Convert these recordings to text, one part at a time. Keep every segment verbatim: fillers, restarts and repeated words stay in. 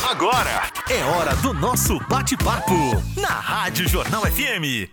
Agora é hora do nosso bate-papo na Rádio Jornal F M.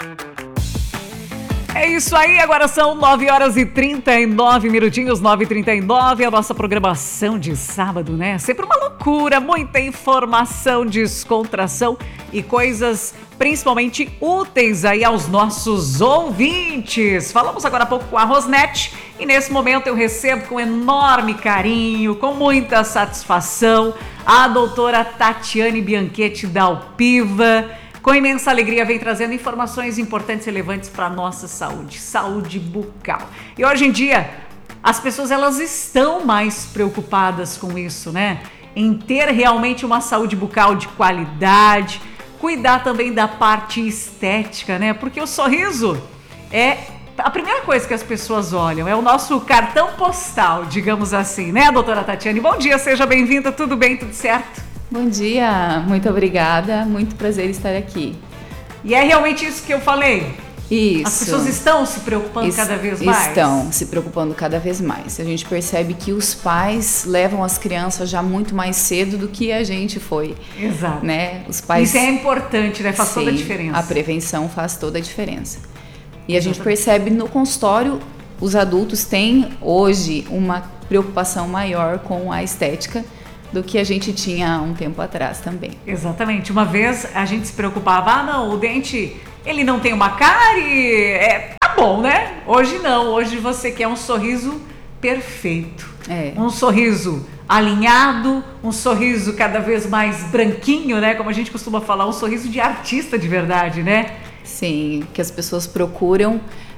É isso aí, agora são nove horas e trinta e nove minutinhos, nove e trinta e nove, a nossa programação de sábado, né? Sempre uma loucura, muita informação, descontração e coisas principalmente úteis aí aos nossos ouvintes. Falamos agora há pouco com a Rosnete e nesse momento eu recebo com enorme carinho, com muita satisfação, a doutora Tatiane Bianchetti da Alpiva. Com imensa alegria vem trazendo informações importantes e relevantes para a nossa saúde, saúde bucal. E hoje em dia, as pessoas elas estão mais preocupadas com isso, né? Em ter realmente uma saúde bucal de qualidade, cuidar também da parte estética, né? Porque o sorriso é a primeira coisa que as pessoas olham, é o nosso cartão postal, digamos assim, né, doutora Tatiane? Bom dia, seja bem-vinda, tudo bem, tudo certo? Bom dia, muito obrigada, muito prazer estar aqui. E é realmente isso que eu falei? Isso. As pessoas estão se preocupando es- cada vez mais? Estão se preocupando cada vez mais. A gente percebe que os pais levam as crianças já muito mais cedo do que a gente foi. Exato. Né? Os pais... Isso é importante, né? Faz Sim, toda a diferença. A prevenção faz toda a diferença. E a gente percebe no consultório, os adultos têm hoje uma preocupação maior com a estética do que a gente tinha há um tempo atrás também. Exatamente. Uma vez a gente se preocupava, ah não, o dente, ele não tem uma cárie, é, tá bom, né? Hoje não, hoje você quer um sorriso perfeito. É. Um sorriso alinhado, um sorriso cada vez mais branquinho, né? Como a gente costuma falar, um sorriso de artista de verdade, né? Sim, o que as pessoas procuram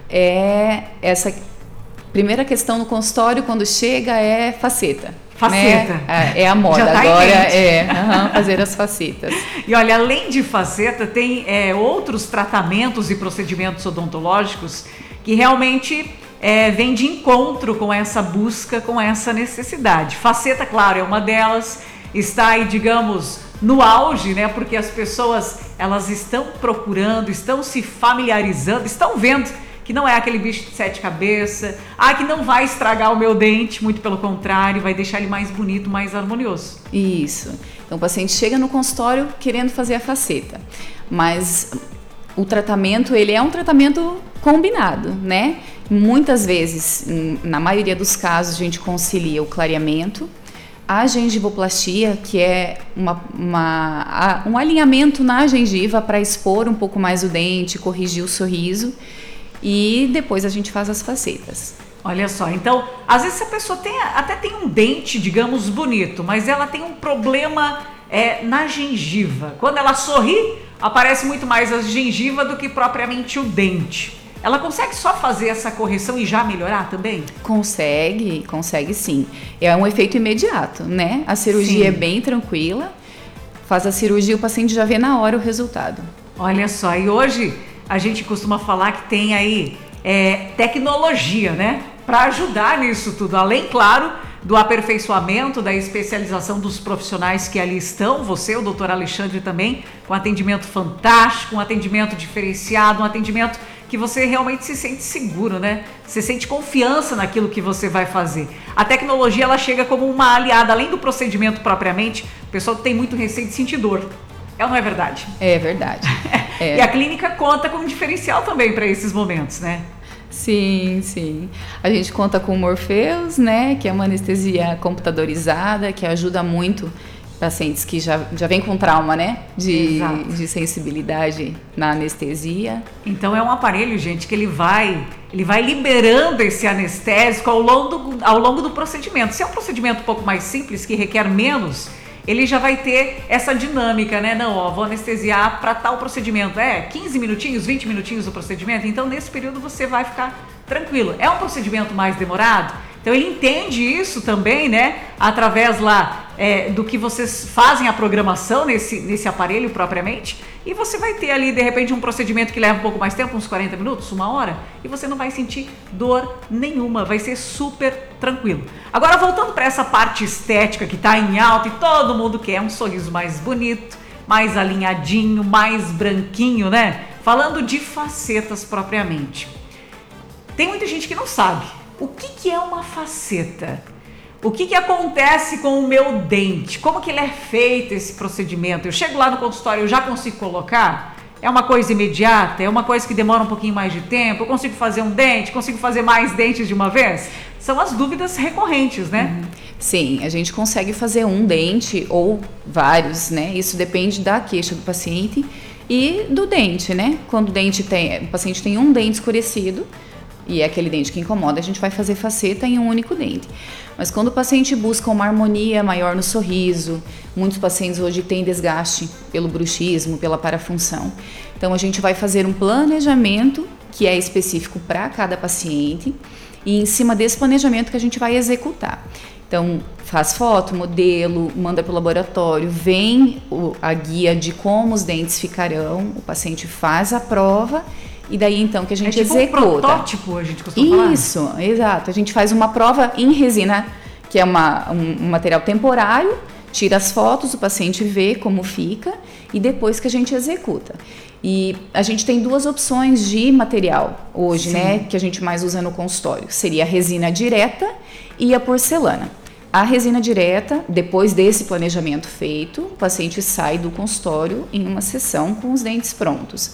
é essa primeira questão no consultório quando chega é faceta. Faceta. Né? É, é a moda, tá agora é uhum, fazer as facetas. E olha, além de faceta, tem é, outros tratamentos e procedimentos odontológicos que realmente é, vêm de encontro com essa busca, com essa necessidade. Faceta, claro, é uma delas, está aí, digamos, no auge, né? Porque as pessoas, elas estão procurando, estão se familiarizando, estão vendo que não é aquele bicho de sete cabeças, ah, que não vai estragar o meu dente, muito pelo contrário, vai deixar ele mais bonito, mais harmonioso. Isso. Então o paciente chega no consultório querendo fazer a faceta, mas o tratamento, ele é um tratamento combinado, né? Muitas vezes, na maioria dos casos, a gente concilia o clareamento, a gengivoplastia, que é uma, uma, um alinhamento na gengiva para expor um pouco mais o dente, corrigir o sorriso, e depois a gente faz as facetas. Olha só, então, às vezes a pessoa tem, até tem um dente, digamos, bonito, mas ela tem um problema é, na gengiva. Quando ela sorri, aparece muito mais a gengiva do que propriamente o dente. Ela consegue só fazer essa correção e já melhorar também? Consegue, consegue sim. É um efeito imediato, né? A cirurgia sim. é bem tranquila, faz a cirurgia e o paciente já vê na hora o resultado. Olha só, e hoje a gente costuma falar que tem aí é, tecnologia, né? Para ajudar nisso tudo. Além, claro, do aperfeiçoamento, da especialização dos profissionais que ali estão. Você, o doutor Alexandre também, com atendimento fantástico, um atendimento diferenciado, um atendimento que você realmente se sente seguro, né? Você sente confiança naquilo que você vai fazer. A tecnologia, ela chega como uma aliada, além do procedimento propriamente. O pessoal tem muito receio de sentir dor. É ou não é verdade? É verdade. É. E a clínica conta com um diferencial também para esses momentos, né? Sim, sim. A gente conta com o Morpheus, né? Que é uma anestesia computadorizada, que ajuda muito pacientes que já, já vêm com trauma, né? De, de sensibilidade na anestesia. Então é um aparelho, gente, que ele vai, ele vai liberando esse anestésico ao longo, do, ao longo do procedimento. Se é um procedimento um pouco mais simples, que requer menos, ele já vai ter essa dinâmica, né? Não, ó, vou anestesiar para tal procedimento. É, quinze minutinhos, vinte minutinhos do procedimento. Então, nesse período, você vai ficar tranquilo. É um procedimento mais demorado? Então, ele entende isso também, né? Através lá é, do que vocês fazem a programação nesse, nesse aparelho propriamente. E você vai ter ali, de repente, um procedimento que leva um pouco mais tempo, uns quarenta minutos, uma hora, e você não vai sentir dor nenhuma, vai ser super tranquilo. Agora, voltando para essa parte estética que está em alta e todo mundo quer um sorriso mais bonito, mais alinhadinho, mais branquinho, né? Falando de facetas propriamente. Tem muita gente que não sabe. O que, que é uma faceta? O que, que acontece com o meu dente? Como que ele é feito esse procedimento? Eu chego lá no consultório, eu já consigo colocar? É uma coisa imediata? É uma coisa que demora um pouquinho mais de tempo? Eu consigo fazer um dente? Consigo fazer mais dentes de uma vez? São as dúvidas recorrentes, né? Uhum. Sim, a gente consegue fazer um dente ou vários, né? Isso depende da queixa do paciente e do dente, né? Quando o dente tem, o paciente tem um dente escurecido e é aquele dente que incomoda, a gente vai fazer faceta em um único dente. Mas quando o paciente busca uma harmonia maior no sorriso, muitos pacientes hoje têm desgaste pelo bruxismo, pela parafunção. Então a gente vai fazer um planejamento que é específico para cada paciente e em cima desse planejamento que a gente vai executar. Então faz foto, modelo, manda para o laboratório, vem o, a guia de como os dentes ficarão, o paciente faz a prova e daí então que a gente é tipo executa. Um protótipo, a gente costuma falar. Isso, exato. A gente faz uma prova em resina, que é uma, um, um material temporário, tira as fotos, o paciente vê como fica e depois que a gente executa. E a gente tem duas opções de material hoje, Sim. né, que a gente mais usa no consultório. Seria a resina direta e a porcelana. A resina direta, depois desse planejamento feito, o paciente sai do consultório em uma sessão com os dentes prontos.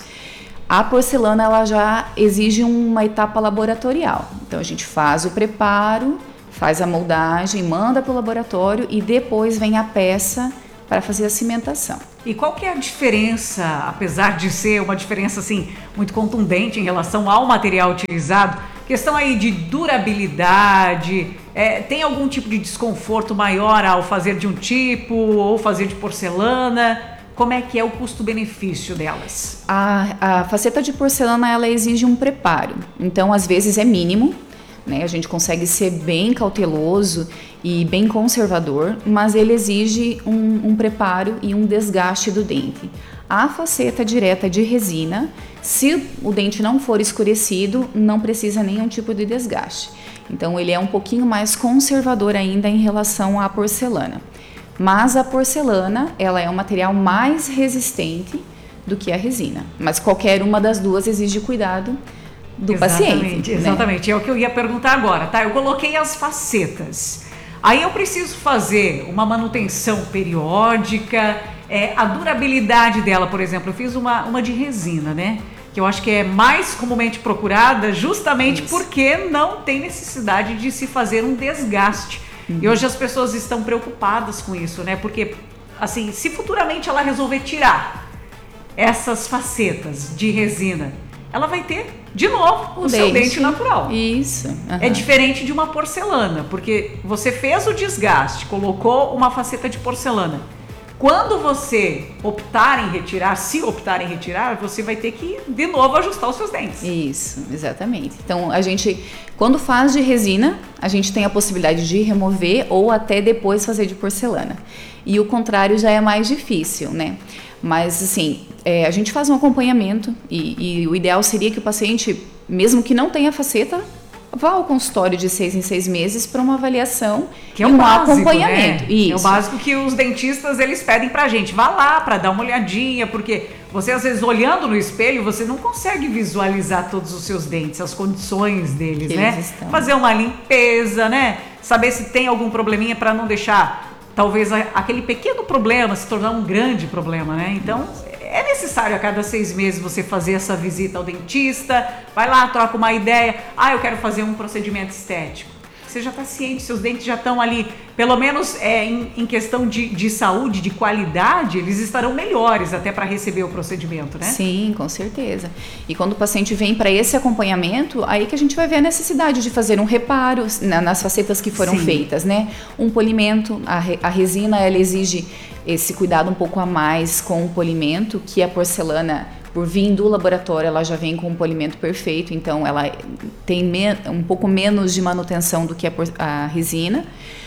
A porcelana ela já exige uma etapa laboratorial. Então a gente faz o preparo, faz a moldagem, manda para o laboratório e depois vem a peça para fazer a cimentação. E qual que é a diferença, apesar de ser uma diferença assim muito contundente em relação ao material utilizado, questão aí de durabilidade, é, tem algum tipo de desconforto maior ao fazer de um tipo ou fazer de porcelana? Como é que é o custo-benefício delas? A, a faceta de porcelana ela exige um preparo, então às vezes é mínimo, né? A gente consegue ser bem cauteloso e bem conservador, mas ele exige um, um preparo e um desgaste do dente. A faceta direta de resina, se o dente não for escurecido, não precisa nenhum tipo de desgaste. Então ele é um pouquinho mais conservador ainda em relação à porcelana. Mas a porcelana, ela é um material mais resistente do que a resina. Mas qualquer uma das duas exige cuidado do exatamente, paciente. Exatamente, né? É o que eu ia perguntar agora, tá? Eu coloquei as facetas. Aí eu preciso fazer uma manutenção periódica, é, a durabilidade dela, por exemplo, eu fiz uma, uma de resina, né? Que eu acho que é mais comumente procurada justamente Isso. porque não tem necessidade de se fazer um desgaste. Uhum. E hoje as pessoas estão preocupadas com isso, né? Porque, assim, se futuramente ela resolver tirar essas facetas de resina, ela vai ter, de novo, o, o seu dente, dente natural. Isso. Uhum. É diferente de uma porcelana, porque você fez o desgaste, colocou uma faceta de porcelana. Quando você optar em retirar, se optar em retirar, você vai ter que, de novo, ajustar os seus dentes. Isso, exatamente. Então, a gente, quando faz de resina, a gente tem a possibilidade de remover ou até depois fazer de porcelana. E o contrário já é mais difícil, né? Mas, assim, é, a gente faz um acompanhamento e, e o ideal seria que o paciente, mesmo que não tenha faceta, vá ao consultório de seis em seis meses para uma avaliação que é e um básico, acompanhamento. Né? Isso. É o básico que os dentistas eles pedem pra gente. Vá lá para dar uma olhadinha, porque você às vezes olhando no espelho, você não consegue visualizar todos os seus dentes, as condições deles, que né? Fazer uma limpeza, né? Saber se tem algum probleminha para não deixar talvez aquele pequeno problema se tornar um grande problema, né? Então, é necessário a cada seis meses você fazer essa visita ao dentista, vai lá, troca uma ideia, ah, eu quero fazer um procedimento estético. Você já está ciente, seus dentes já estão ali, pelo menos é, em, em questão de, de saúde, de qualidade, eles estarão melhores até para receber o procedimento, né? Sim, com certeza. E quando o paciente vem para esse acompanhamento, aí que a gente vai ver a necessidade de fazer um reparo na, nas facetas que foram Sim. feitas, né? Um polimento, a, a resina, ela exige esse cuidado um pouco a mais com o polimento, que a porcelana, por vir do laboratório, ela já vem com um polimento perfeito, então ela tem me- um pouco menos de manutenção do que a, por- a resina,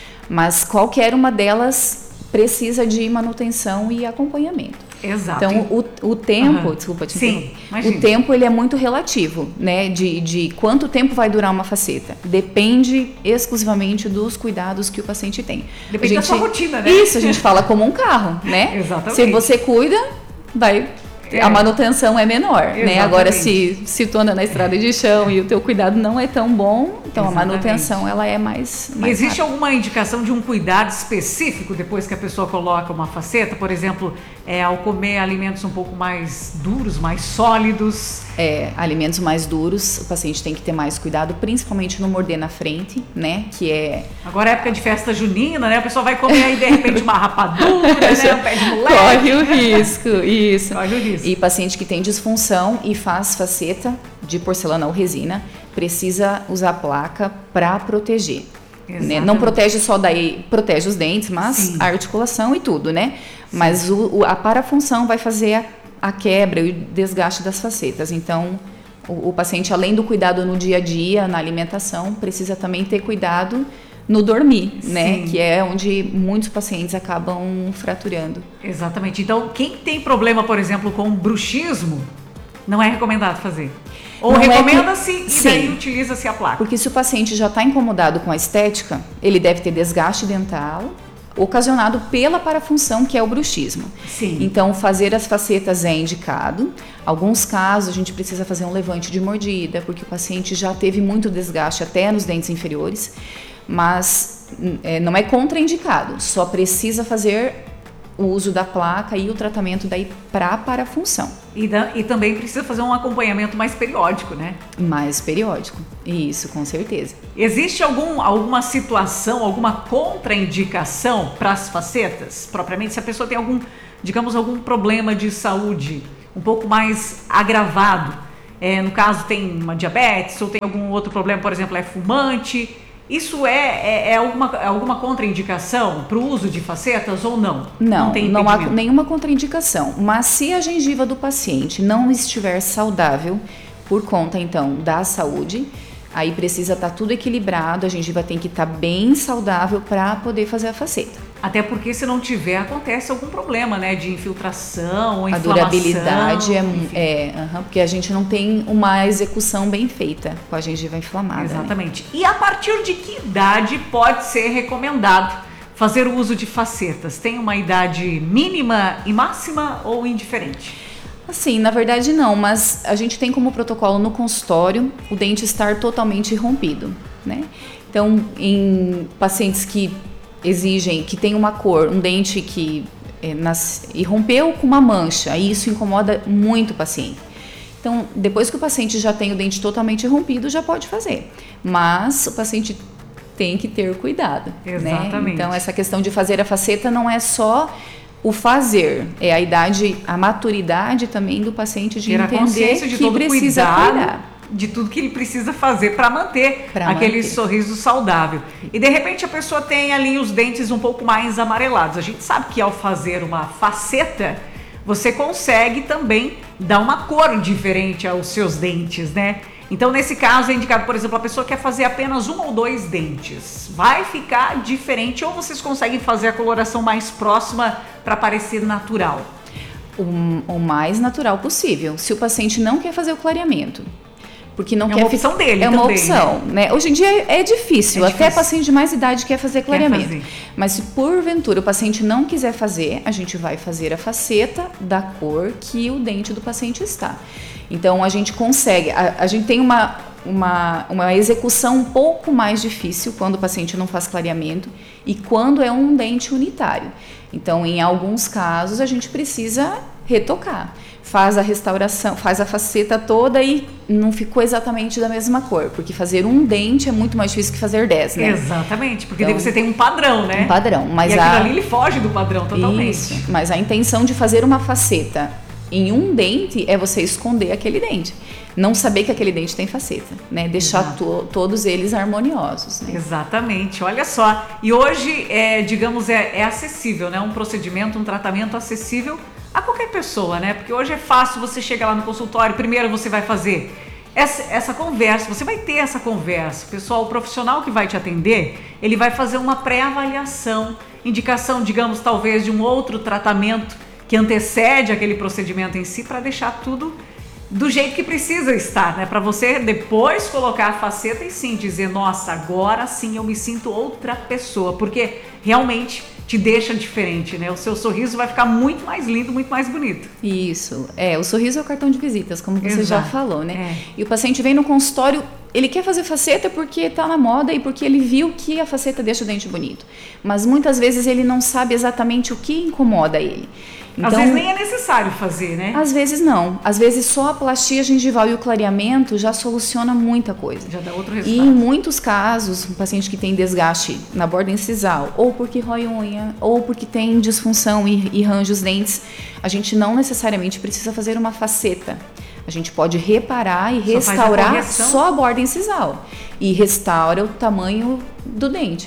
mas qualquer uma delas precisa de manutenção e acompanhamento. Exato. Então, o, o tempo, uhum. desculpa te Sim, o tempo ele é muito relativo, né? De, de quanto tempo vai durar uma faceta. Depende exclusivamente dos cuidados que o paciente tem. Depende a gente, da sua rotina, né? Isso, a gente fala como um carro, né? Exatamente. Se você cuida, vai É. A manutenção é menor, Exatamente. né? Agora, se, se tu anda na estrada de chão e o teu cuidado não é tão bom, então Exatamente. A manutenção ela é mais, mais Existe rápida. alguma indicação de um cuidado específico depois que a pessoa coloca uma faceta? Por exemplo, é, ao comer alimentos um pouco mais duros, mais sólidos? É, alimentos mais duros, o paciente tem que ter mais cuidado, principalmente no morder na frente, né? Que é... Agora é época de festa junina, né? A pessoa vai comer aí de repente uma rapadura, né? Um pé de moleque. Corre o risco, isso. Corre o risco. E paciente que tem disfunção e faz faceta de porcelana ou resina, precisa usar placa para proteger. Né? Não protege só daí, protege os dentes, mas Sim. a articulação e tudo, né? Sim. Mas o, o, a parafunção vai fazer a, a quebra e o desgaste das facetas. Então, o, o paciente, além do cuidado no dia a dia, na alimentação, precisa também ter cuidado no dormir, né? Sim. Que é onde muitos pacientes acabam fraturando. Exatamente. Então, quem tem problema, por exemplo, com bruxismo, não é recomendado fazer. Ou Não é recomenda-se que- e Sim. daí utiliza-se a placa. Porque se o paciente já está incomodado com a estética, ele deve ter desgaste dental ocasionado pela parafunção, que é o bruxismo. Sim. Então, fazer as facetas é indicado. Alguns casos, a gente precisa fazer um levante de mordida, porque o paciente já teve muito desgaste até nos dentes inferiores, mas é, não é contraindicado, só precisa fazer o uso da placa e o tratamento daí para parafunção. E, da- e também precisa fazer um acompanhamento mais periódico, né? Mais periódico. Isso, com certeza. Existe algum, alguma situação, alguma contraindicação para as facetas? Propriamente, se a pessoa tem algum, digamos, algum problema de saúde um pouco mais agravado, é, no caso tem uma diabetes ou tem algum outro problema, por exemplo, é fumante, isso é, é, é alguma, é alguma contraindicação para o uso de facetas ou não? Não, tem não há impedimento? nenhuma contraindicação. Mas se a gengiva do paciente não estiver saudável, por conta então da saúde, aí precisa estar tudo equilibrado, a gengiva tem que estar bem saudável para poder fazer a faceta. Até porque se não tiver, acontece algum problema, né? De infiltração ou A inflamação. durabilidade é, enfim. é aham, porque a gente não tem uma execução bem feita com a gengiva inflamada. né? Exatamente. E a partir de que idade pode ser recomendado fazer o uso de facetas? Tem uma idade mínima e máxima ou indiferente? Assim, na verdade não, mas a gente tem como protocolo no consultório o dente estar totalmente rompido, né? Então, em pacientes que exigem, que tem uma cor, um dente que é, nas, e rompeu com uma mancha, aí isso incomoda muito o paciente. Então, depois que o paciente já tem o dente totalmente rompido, já pode fazer, mas o paciente tem que ter cuidado, Exatamente. né? Então, essa questão de fazer a faceta não é só o fazer, é a idade, a maturidade também do paciente de Ter a entender consciência de que todo o precisa cuidado, cuidar. de tudo que ele precisa fazer para manter Pra aquele manter. sorriso saudável. E de repente a pessoa tem ali os dentes um pouco mais amarelados. A gente sabe que ao fazer uma faceta, você consegue também dar uma cor diferente aos seus dentes, né? Então, nesse caso, é indicado, por exemplo, a pessoa quer fazer apenas um ou dois dentes. Vai ficar diferente ou vocês conseguem fazer a coloração mais próxima para parecer natural? O, o mais natural possível. Se o paciente não quer fazer o clareamento, porque não É quer uma fi- opção dele é uma também, opção, né? Hoje em dia é, é difícil, É até difícil. paciente de mais idade quer fazer clareamento. fazer. Mas se porventura o paciente não quiser fazer, a gente vai fazer a faceta da cor que o dente do paciente está. Então a gente consegue, a, a gente tem uma, uma, uma execução um pouco mais difícil quando o paciente não faz clareamento e quando é um dente unitário. Então, em alguns casos, a gente precisa retocar. Faz a restauração, faz a faceta toda e não ficou exatamente da mesma cor, porque fazer um dente é muito mais difícil que fazer dez, né? Exatamente, porque Então, daí você tem um padrão, né? Um padrão, mas e aquilo a ali ele foge do padrão totalmente. Isso, mas a intenção de fazer uma faceta em um dente é você esconder aquele dente, não saber que aquele dente tem faceta, né? Deixar to- todos eles harmoniosos, né? Exatamente, olha só. E hoje, é, digamos, é, é acessível, né? Um procedimento, um tratamento acessível a qualquer pessoa, né? Porque hoje é fácil, você chega lá no consultório, primeiro você vai fazer essa, essa conversa, você vai ter essa conversa. O pessoal, o profissional que vai te atender, ele vai fazer uma pré-avaliação, indicação, digamos, talvez de um outro tratamento que antecede aquele procedimento em si, para deixar tudo do jeito que precisa estar, né? Para você depois colocar a faceta e sim dizer, nossa, agora sim eu me sinto outra pessoa, porque realmente te deixa diferente, né? O seu sorriso vai ficar muito mais lindo, muito mais bonito. Isso, é, o sorriso é o cartão de visitas, como você Exato. já falou, né? É. E o paciente vem no consultório, ele quer fazer faceta porque tá na moda e porque ele viu que a faceta deixa o dente bonito. Mas muitas vezes ele não sabe exatamente o que incomoda ele. Então, às vezes nem é necessário fazer, né? Às vezes não. Às vezes só a plastia gengival e o clareamento já soluciona muita coisa. Já dá outro E resultado. em muitos casos, um paciente que tem desgaste na borda incisal, ou porque rói unha, ou porque tem disfunção e, e range os dentes, a gente não necessariamente precisa fazer uma faceta. A gente pode reparar e Só faz a restaurar correção. só a borda incisal. E restaura o tamanho do dente.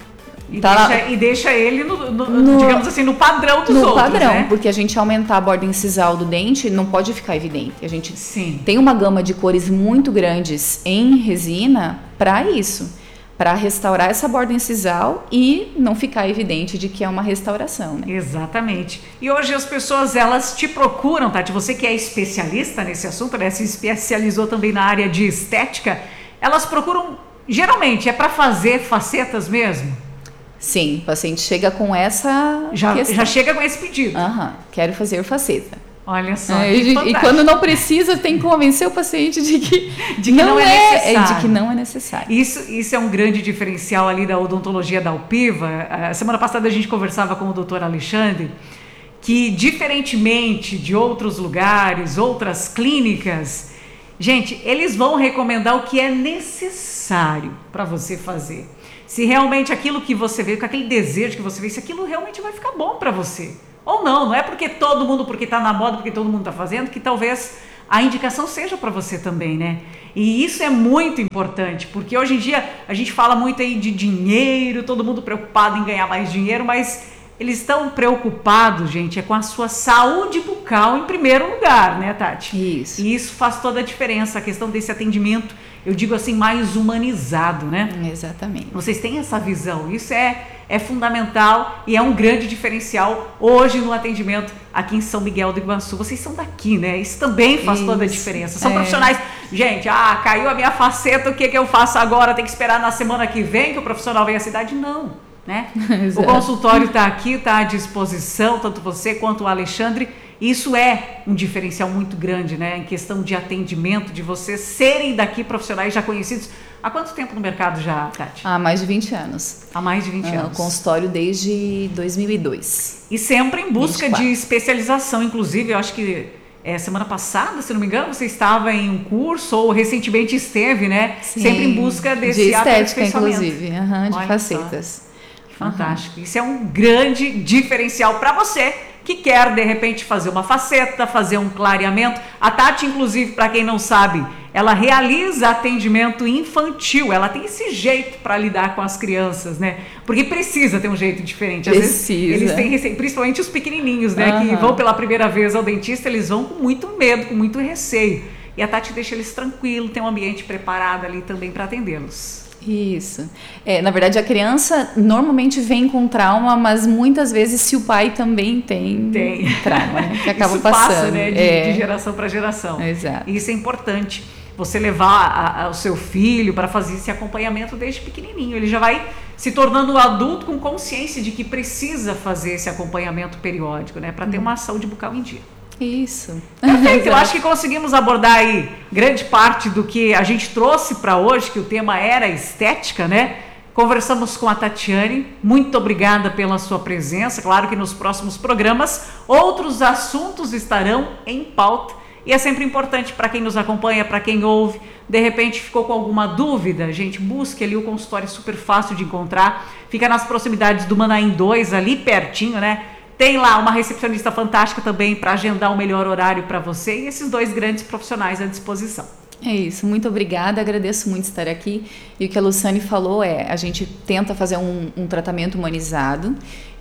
E, Tá deixa, e deixa ele, no, no- No- digamos assim, no padrão dos no outros, padrão, né? porque a gente aumentar a borda incisal do dente não pode ficar evidente. A gente Sim. tem uma gama de cores muito grandes em resina para isso, para restaurar essa borda incisal e não ficar evidente de que é uma restauração, né? Exatamente. E hoje as pessoas, elas te procuram, Tati, você que é especialista nesse assunto, né? Se especializou também na área de estética, elas procuram, geralmente, é para fazer facetas mesmo? Sim, o paciente chega com essa Já, questão. já chega com esse pedido. Aham, quero fazer faceta. Olha só, É, que e, e fantástico. quando não precisa, tem que convencer o paciente de que, De que não é necessário. de que não é necessário. Isso, isso é um grande diferencial ali da odontologia da Alpiva. A semana passada a gente conversava com o doutor Alexandre, que diferentemente de outros lugares, outras clínicas, gente, eles vão recomendar o que é necessário para você fazer. Se realmente aquilo que você vê, com aquele desejo que você vê, se aquilo realmente vai ficar bom para você. Ou não, não é porque todo mundo, porque está na moda, porque todo mundo está fazendo, que talvez a indicação seja para você também, né? E isso é muito importante, porque hoje em dia a gente fala muito aí de dinheiro, todo mundo preocupado em ganhar mais dinheiro, mas eles estão preocupados, gente, é com a sua saúde bucal em primeiro lugar, né, Tati? Isso. E isso faz toda a diferença, a questão desse atendimento, eu digo assim, mais humanizado, né? Exatamente. Vocês têm essa visão, isso é, é fundamental e é um grande diferencial hoje no atendimento aqui em São Miguel do Iguaçu. Vocês são daqui, né? Isso também faz Isso, toda a diferença. São é. profissionais, gente, ah, caiu a minha faceta, o que, que eu faço agora? Tem que esperar na semana que vem que o profissional venha à cidade? Não, né? O consultório está aqui, está à disposição, tanto você quanto o Alexandre. Isso é um diferencial muito grande, né? Em questão de atendimento, de vocês serem daqui profissionais já conhecidos. Há quanto tempo no mercado já, Tati? Há mais de vinte anos. Há mais de vinte Ah, anos. consultório desde dois mil e dois. E sempre em busca vinte e quatro. de especialização. Inclusive, eu acho que é, semana passada, se não me engano, você estava em um curso ou recentemente esteve, né? Sim, Sempre em busca desse de estética, aperfeiçoamento. inclusive, aham, de Olha facetas. Fantástico. Isso é um grande diferencial para você que quer, de repente, fazer uma faceta, fazer um clareamento. A Tati, inclusive, para quem não sabe, ela realiza atendimento infantil. Ela tem esse jeito para lidar com as crianças, né? Porque precisa ter um jeito diferente. Às vezes, Precisa. eles têm receio, principalmente os pequenininhos, né? Que Aham. vão pela primeira vez ao dentista, eles vão com muito medo, com muito receio. E a Tati deixa eles tranquilos, tem um ambiente preparado ali também para atendê-los. Isso. É, na verdade, a criança normalmente vem com trauma, mas muitas vezes se o pai também tem, Tem. trauma, né? Que acaba Isso passando. passa, né, de, É. de geração para geração. Exato. E isso é importante. Você levar a, a, o seu filho para fazer esse acompanhamento desde pequenininho. Ele já vai se tornando um adulto com consciência de que precisa fazer esse acompanhamento periódico, né? Para ter uma saúde bucal em dia. Isso. Perfeito, eu acho que conseguimos abordar aí grande parte do que a gente trouxe para hoje, que o tema era estética, né? Conversamos com a Tatiane, muito obrigada pela sua presença. Claro que nos próximos programas outros assuntos estarão em pauta e é sempre importante para quem nos acompanha, para quem ouve, de repente ficou com alguma dúvida, gente, busque ali o consultório, super fácil de encontrar, fica nas proximidades do Manaim dois, ali pertinho, né? Tem lá uma recepcionista fantástica também para agendar o melhor horário para você e esses dois grandes profissionais à disposição. É isso, muito obrigada, agradeço muito estar aqui. E o que a Luciane falou é, a gente tenta fazer um, um tratamento humanizado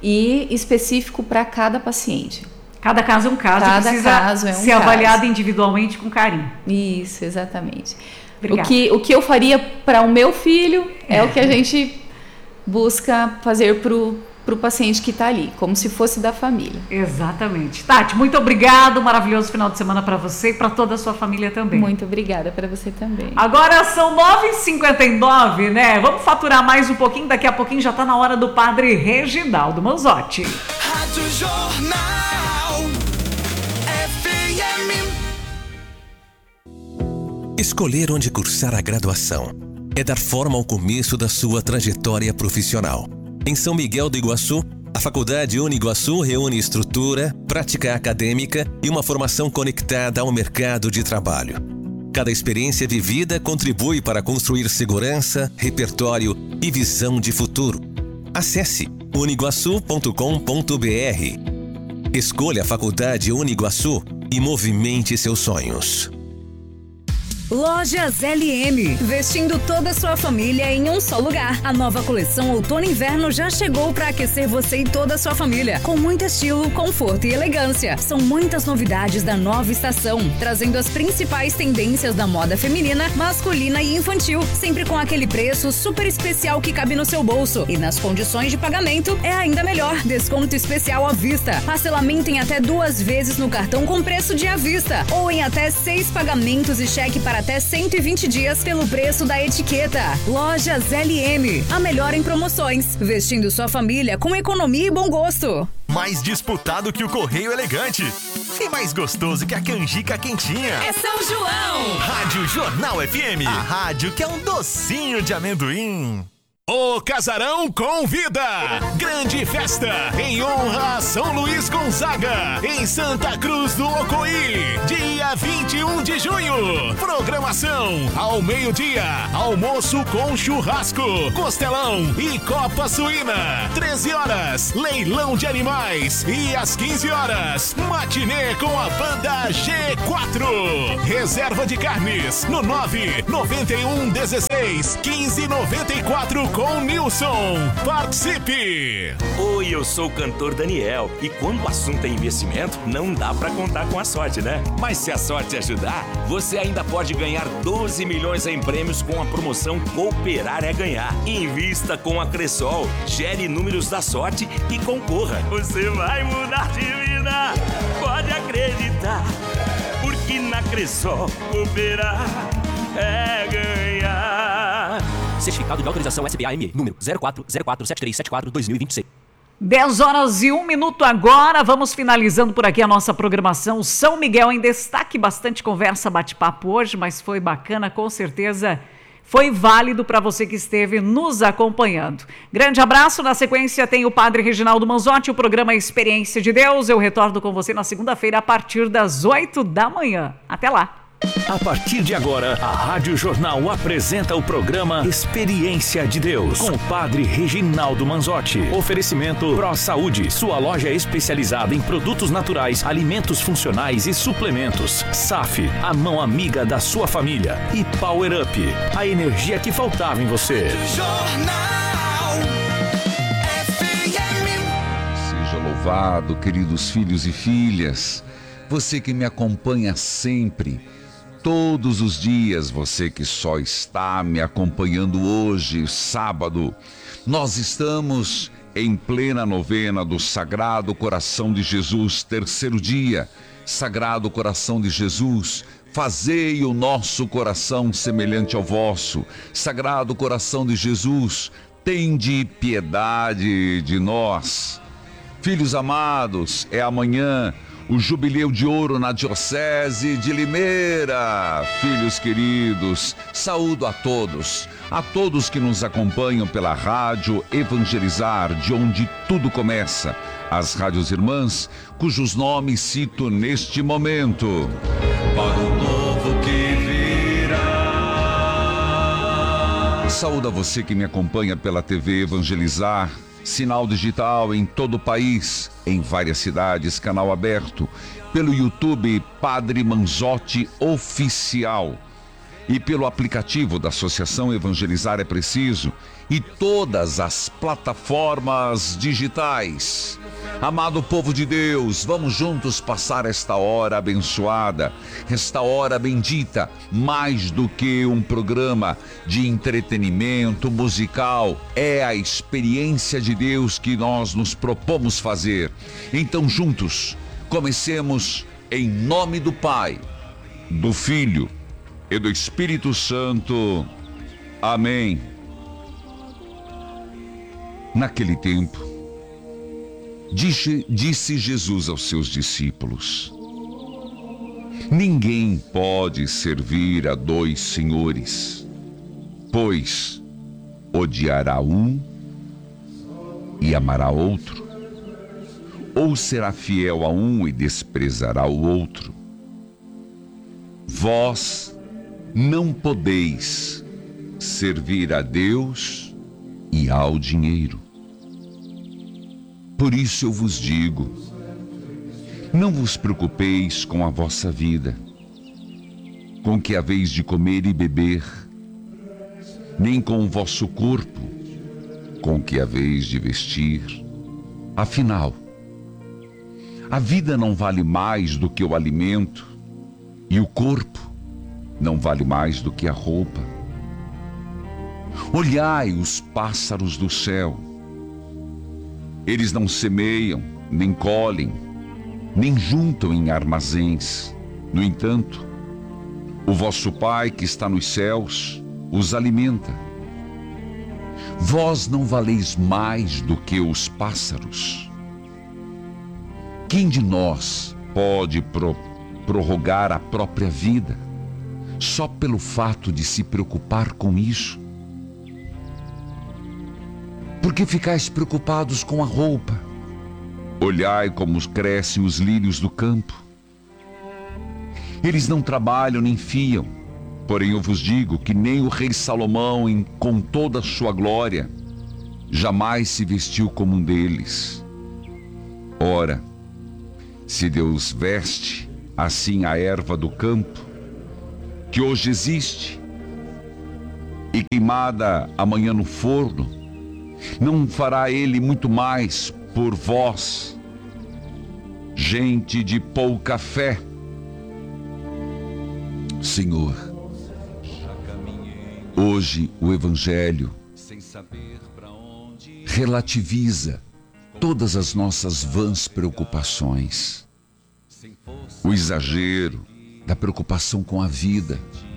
e específico para cada paciente. Cada caso é um caso, Cada precisa caso é um ser caso. avaliado individualmente com carinho. Isso, exatamente. Obrigada. O que, o que eu faria para o meu filho é o que a gente busca fazer para o paciente que está ali, como se fosse da família. Exatamente. Tati, muito obrigado, maravilhoso final de semana para você e para toda a sua família também. Muito obrigada para você também. Agora são nove e cinquenta e nove, né? Vamos faturar mais um pouquinho, daqui a pouquinho já está na hora do Padre Reginaldo Manzotti. Rádio Jornal F M. Escolher onde cursar a graduação é dar forma ao começo da sua trajetória profissional. Em São Miguel do Iguaçu, a Faculdade Uniguaçu reúne estrutura, prática acadêmica e uma formação conectada ao mercado de trabalho. Cada experiência vivida contribui para construir segurança, repertório e visão de futuro. Acesse uniguaçu ponto com ponto b r. Escolha a Faculdade Uniguaçu e movimente seus sonhos. Lojas L M, vestindo toda a sua família em um só lugar. A nova coleção Outono e Inverno já chegou para aquecer você e toda a sua família, com muito estilo, conforto e elegância. São muitas novidades da nova estação, trazendo as principais tendências da moda feminina, masculina e infantil, sempre com aquele preço super especial que cabe no seu bolso. E nas condições de pagamento é ainda melhor, desconto especial à vista, parcelamento em até duas vezes no cartão com preço de à vista, ou em até seis pagamentos e cheque para até cento e vinte dias pelo preço da etiqueta. Lojas L M, a melhor em promoções, vestindo sua família com economia e bom gosto. Mais disputado que o Correio Elegante e mais gostoso que a canjica quentinha. É São João! Rádio Jornal F M, a rádio que é um docinho de amendoim. O Casarão convida! Grande festa em honra a São Luís Gonzaga, em Santa Cruz do Ocoí, dia vinte e um de junho. Programação ao meio-dia, almoço com churrasco, costelão e copa suína. treze horas, leilão de animais e às quinze horas, matinê com a banda G quatro. Reserva de carnes no nove nove um dezesseis quinze noventa e quatro com Nilson. Participe! Oi, eu sou o cantor Daniel e quando o assunto é investimento, não dá pra contar com a sorte, né? Mas se a sorte ajudar, você ainda pode ganhar doze milhões em prêmios com a promoção Cooperar é Ganhar. Invista com a Cressol, gere números da sorte e concorra. Você vai mudar de vida, pode acreditar, porque na Cressol Cooperar é ganhar. Certificado de autorização S B A M E, número zero quatro zero quatro sete três sete quatro dois mil e vinte e seis. dez horas e um minuto agora, vamos finalizando por aqui a nossa programação São Miguel em Destaque. Bastante conversa, bate-papo hoje, mas foi bacana, com certeza foi válido para você que esteve nos acompanhando. Grande abraço, na sequência tem o Padre Reginaldo Manzotti, o programa Experiência de Deus. Eu retorno com você na segunda-feira a partir das oito da manhã. Até lá! A partir de agora, a Rádio Jornal apresenta o programa Experiência de Deus, com o Padre Reginaldo Manzotti. Oferecimento Pro Saúde, sua loja especializada em produtos naturais, alimentos funcionais e suplementos. S A F, a mão amiga da sua família. E Power Up, a energia que faltava em você. Jornal F M. Seja louvado, queridos filhos e filhas, você que me acompanha sempre, todos os dias, você que só está me acompanhando hoje, sábado. Nós estamos em plena novena do Sagrado Coração de Jesus, terceiro dia. Sagrado Coração de Jesus, fazei o nosso coração semelhante ao vosso. Sagrado Coração de Jesus, tende piedade de nós. Filhos amados, é amanhã o Jubileu de Ouro na Diocese de Limeira. Filhos queridos, saúdo a todos, a todos que nos acompanham pela Rádio Evangelizar, de onde tudo começa, as rádios irmãs, cujos nomes cito neste momento. Para o novo que virá. Saúdo a você que me acompanha pela T V Evangelizar, sinal digital em todo o país, em várias cidades, canal aberto, pelo YouTube Padre Manzotti Oficial e pelo aplicativo da Associação Evangelizar é Preciso e todas as plataformas digitais. Amado povo de Deus, vamos juntos passar esta hora abençoada, esta hora bendita, mais do que um programa de entretenimento musical, é a experiência de Deus que nós nos propomos fazer. Então juntos, comecemos em nome do Pai, do Filho e do Espírito Santo. Amém. Naquele tempo, disse, disse Jesus aos seus discípulos: ninguém pode servir a dois senhores, pois odiará um e amará outro, ou será fiel a um e desprezará o outro. Vós não podeis servir a Deus e ao dinheiro. Por isso eu vos digo, não vos preocupeis com a vossa vida, com que haveis de comer e beber, nem com o vosso corpo, com que haveis de vestir. Afinal, a vida não vale mais do que o alimento, e o corpo não vale mais do que a roupa. Olhai os pássaros do céu. Eles não semeiam, nem colhem, nem juntam em armazéns. No entanto, o vosso Pai que está nos céus os alimenta. Vós não valeis mais do que os pássaros. Quem de nós pode pro, prorrogar a própria vida só pelo fato de se preocupar com isso? Por que ficais preocupados com a roupa? Olhai como crescem os lírios do campo. Eles não trabalham nem fiam. Porém eu vos digo que nem o rei Salomão, em, com toda a sua glória, jamais se vestiu como um deles. Ora, se Deus veste assim a erva do campo, que hoje existe, e queimada amanhã no forno, não fará ele muito mais por vós, gente de pouca fé? Senhor, hoje o Evangelho relativiza todas as nossas vãs preocupações. O exagero da preocupação com a vida,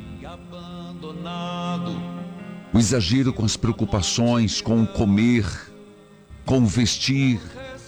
o exagero com as preocupações com o comer, com o vestir.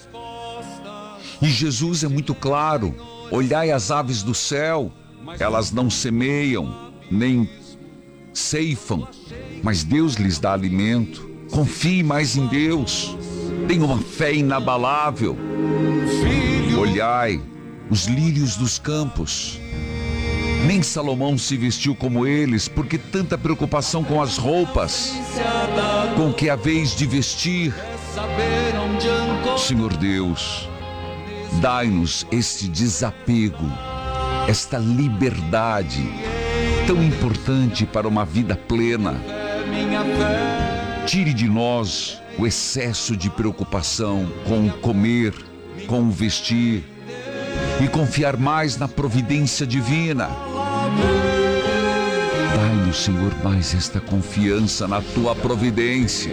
E Jesus é muito claro: olhai as aves do céu, elas não semeiam, nem ceifam, mas Deus lhes dá alimento. Confie mais em Deus, tenha uma fé inabalável. Olhai os lírios dos campos, nem Salomão se vestiu como eles. Por que tanta preocupação com as roupas, com que haveis de vestir? Senhor Deus, dai-nos este desapego, esta liberdade tão importante para uma vida plena. Tire de nós o excesso de preocupação com o comer, com o vestir, e confiar mais na providência divina. Dai-nos, Senhor, mais esta confiança na Tua providência.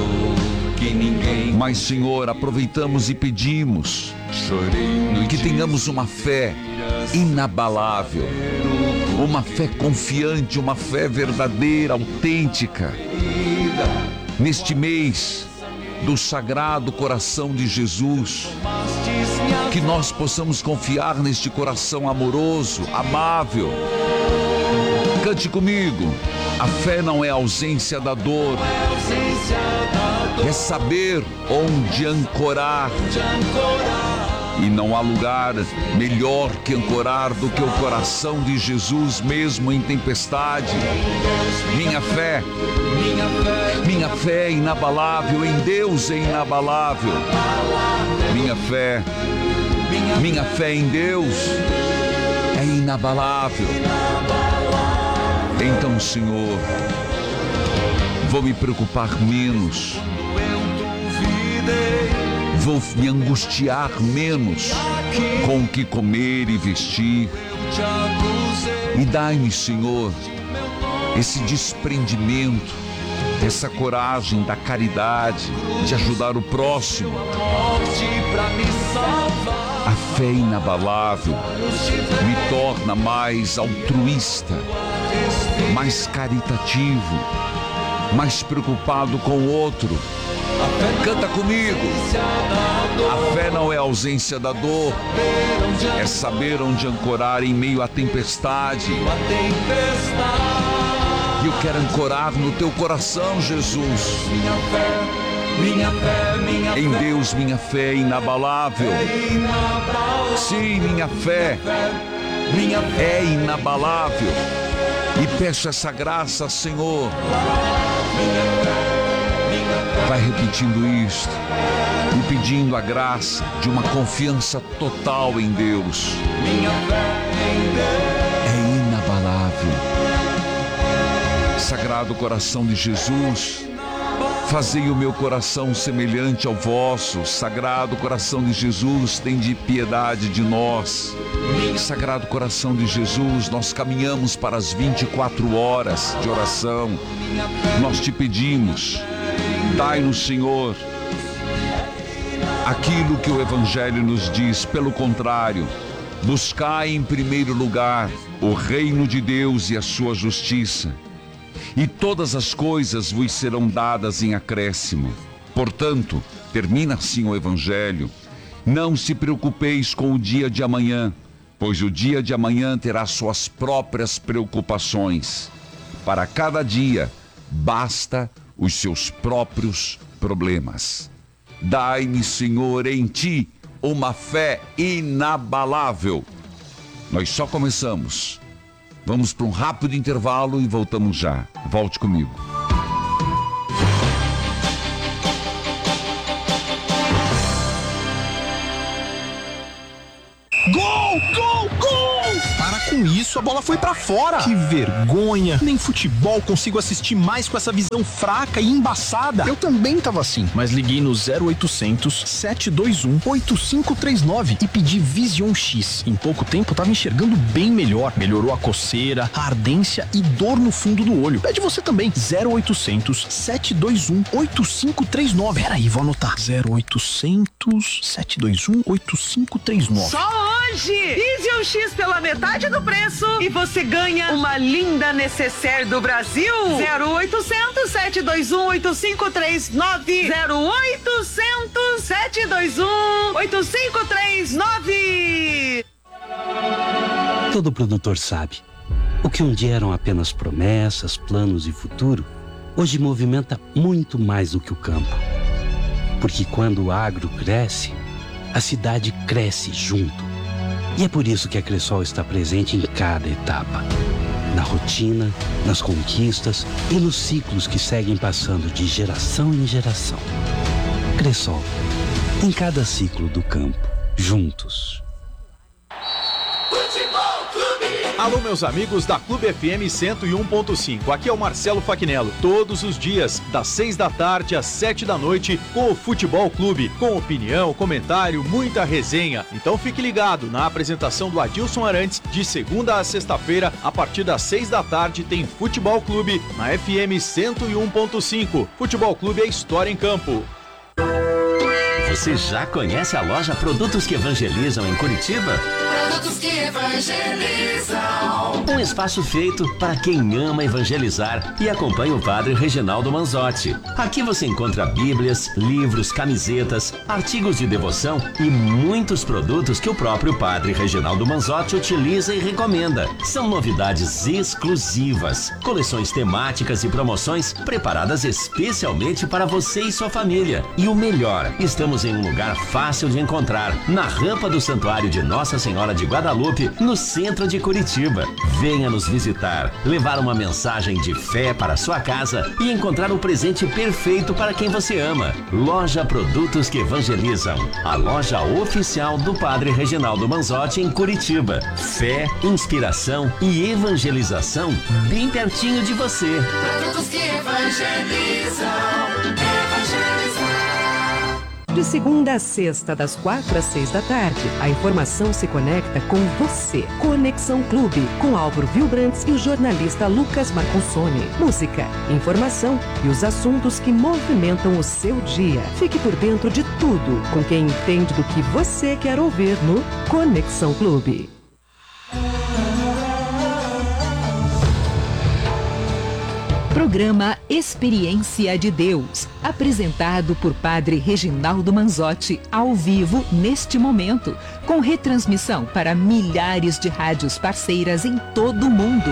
Mas, Senhor, aproveitamos e pedimos que tenhamos uma fé inabalável, uma fé confiante, uma fé verdadeira, autêntica. Neste mês do Sagrado Coração de Jesus, que nós possamos confiar neste coração amoroso, amável. Cante comigo: a fé não é ausência da dor, é saber onde ancorar. E não há lugar melhor que ancorar do que o coração de Jesus, mesmo em tempestade. Minha fé, minha fé é inabalável, em Deus é inabalável. Minha fé, minha fé em Deus é inabalável. Então, Senhor, vou me preocupar menos. Vou me angustiar menos com o que comer e vestir. E dai-me, Senhor, esse desprendimento, essa coragem da caridade, de ajudar o próximo. A fé inabalável me torna mais altruísta, mais caritativo, mais preocupado com o outro. Canta comigo. A fé não é ausência da dor, é saber onde ancorar em meio à tempestade. E eu quero ancorar no teu coração, Jesus. Minha fé, minha fé, em Deus minha fé é inabalável. Sim, minha fé é inabalável. E peço essa graça, Senhor. Vai repetindo isto e pedindo a graça de uma confiança total em Deus. É inabalável. Sagrado coração de Jesus, fazei o meu coração semelhante ao vosso. Sagrado coração de Jesus, tende piedade de nós. Sagrado coração de Jesus, nós caminhamos para as vinte e quatro horas de oração. Nós te pedimos, dai-nos, Senhor, aquilo que o Evangelho nos diz. Pelo contrário, buscai em primeiro lugar o reino de Deus e a sua justiça, e todas as coisas vos serão dadas em acréscimo. Portanto, termina assim o Evangelho: não se preocupeis com o dia de amanhã, pois o dia de amanhã terá suas próprias preocupações. Para cada dia basta os seus próprios problemas. Dai-me, Senhor, em ti uma fé inabalável. Nós só começamos. Vamos para um rápido intervalo e voltamos já. Volte comigo. Gol! Gol! Gol! Para com isso, a bola foi pra fora. Que vergonha. Nem futebol consigo assistir mais com essa visão fraca e embaçada. Eu também tava assim, mas liguei no zero oitocentos, sete dois um, oito cinco três nove e pedi Vision X. Em pouco tempo tava enxergando bem melhor. Melhorou a coceira, a ardência e dor no fundo do olho. Pede você também. zero oitocentos, sete dois um, oito cinco três nove. Peraí, vou anotar. zero oitocentos, sete dois um, oito cinco três nove. Só hoje! Vision X pela metade do preço e você ganha uma linda necessaire do Brasil. zero oitocentos, sete dois um, oito cinco três nove. zero oitocentos, sete dois um, oito cinco três nove. Todo produtor sabe. O que um dia eram apenas promessas, planos e futuro, hoje movimenta muito mais do que o campo. Porque quando o agro cresce, a cidade cresce junto. E é por isso que a Cressol está presente em cada etapa. Na rotina, nas conquistas e nos ciclos que seguem passando de geração em geração. Cressol, em cada ciclo do campo, juntos. Alô, meus amigos da Clube F M cento e um ponto cinco. Aqui é o Marcelo Faquinello. Todos os dias, das seis da tarde às sete da noite, com o Futebol Clube. Com opinião, comentário, muita resenha. Então fique ligado na apresentação do Adilson Arantes, de segunda a sexta-feira, a partir das seis da tarde, tem Futebol Clube na F M cento e um ponto cinco. Futebol Clube é história em campo. Você já conhece a loja Produtos que Evangelizam em Curitiba? Produtos que Evangelizam. Um espaço feito para quem ama evangelizar e acompanha o Padre Reginaldo Manzotti. Aqui você encontra bíblias, livros, camisetas, artigos de devoção e muitos produtos que o próprio Padre Reginaldo Manzotti utiliza e recomenda. São novidades exclusivas, coleções temáticas e promoções preparadas especialmente para você e sua família. E o melhor, estamos em um lugar fácil de encontrar, na rampa do Santuário de Nossa Senhora de Guadalupe, no centro de Curitiba. Venha nos visitar, levar uma mensagem de fé para sua casa e encontrar o presente perfeito para quem você ama. Loja Produtos que Evangelizam, a loja oficial do Padre Reginaldo Manzotti em Curitiba. Fé, inspiração e evangelização bem pertinho de você. Produtos que Evangelizam. Evangelizam. De segunda a sexta, das quatro às seis da tarde, a informação se conecta com você. Conexão Clube, com Álvaro Vilbrantes e o jornalista Lucas Marconsoni. Música, informação e os assuntos que movimentam o seu dia. Fique por dentro de tudo, com quem entende do que você quer ouvir no Conexão Clube. Programa Experiência de Deus, apresentado por Padre Reginaldo Manzotti, ao vivo neste momento, com retransmissão para milhares de rádios parceiras em todo o mundo.